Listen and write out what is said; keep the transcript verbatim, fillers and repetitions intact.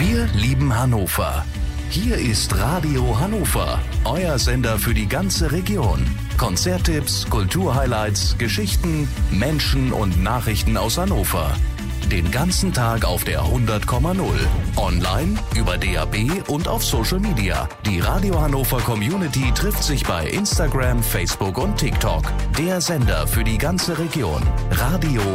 Wir lieben Hannover. Hier ist Radio Hannover, euer Sender für die ganze Region. Konzerttipps, Kulturhighlights, Geschichten, Menschen und Nachrichten aus Hannover. Den ganzen Tag auf der hundert Komma null. Online, über D A B und auf Social Media. Die Radio Hannover Community trifft sich bei Instagram, Facebook und TikTok. Der Sender für die ganze Region. Radio